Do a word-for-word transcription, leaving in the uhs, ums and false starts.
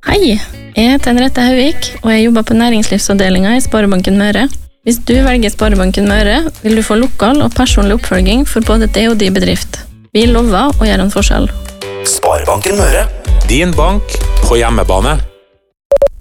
Hei, jeg heter Henriette Hauvik, og jeg jobber på næringslivsavdelingen i Sparebanken Møre. Hvis du velger Sparebanken Møre, vil du få lokal og personlig oppfølging for både det og din bedrift. Vi lover å gjøre en forskjell. Sparebanken Møre. Din bank på hjemmebane.